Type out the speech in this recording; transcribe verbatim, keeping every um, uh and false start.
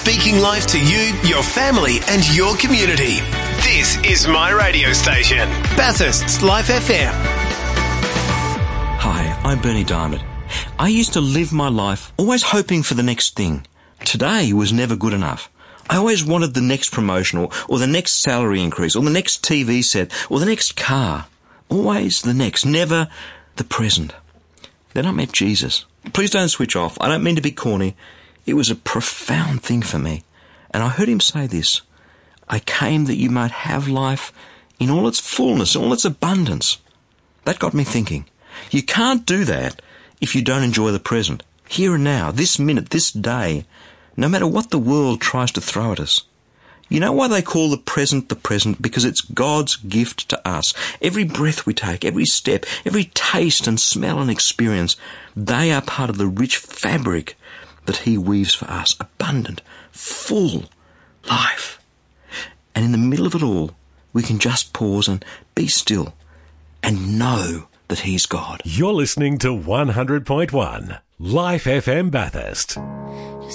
speaking life to you, your family and your community. This is my radio station, Bathurst's Life F M. Hi, I'm Bernie Diamond. I used to live my life always hoping for the next thing. Today was never good enough. I always wanted the next promotion or, or the next salary increase or the next T V set or the next car. Always the next, never the present. Then I met Jesus. Please don't switch off. I don't mean to be corny. It was a profound thing for me. And I heard him say this: I came that you might have life in all its fullness, all its abundance. That got me thinking. You can't do that if you don't enjoy the present, here and now, this minute, this day, no matter what the world tries to throw at us. You know why they call the present the present? Because it's God's gift to us. Every breath we take, every step, every taste and smell and experience, they are part of the rich fabric that he weaves for us. Abundant, full life. And in the middle of it all, we can just pause and be still and know that he's God. You're listening to one hundred point one Life F M Bathurst.